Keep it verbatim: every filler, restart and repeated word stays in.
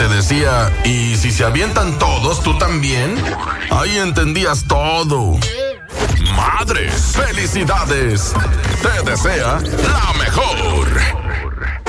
te decía, ¿y si se avientan todos, tú también? Ahí entendías todo. Madres, felicidades. Te desea la mejor.